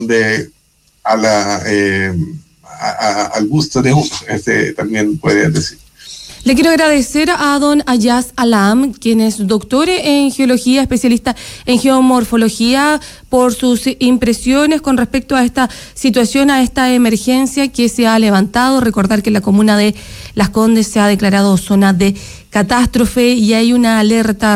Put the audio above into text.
al gusto de uno, también podría decir. Le quiero agradecer a don Ayaz Alam, quien es doctor en geología, especialista en geomorfología, por sus impresiones con respecto a esta situación, a esta emergencia que se ha levantado. Recordar que la comuna de Las Condes se ha declarado zona de catástrofe y hay una alerta